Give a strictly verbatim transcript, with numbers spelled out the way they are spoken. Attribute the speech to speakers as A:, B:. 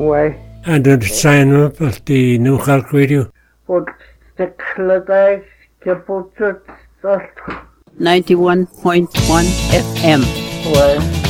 A: Ouais.
B: And the sign up of the New Halk Radio.
A: But the Clydach Kibbutzit
C: ninety-one point one F M.
A: Ouais.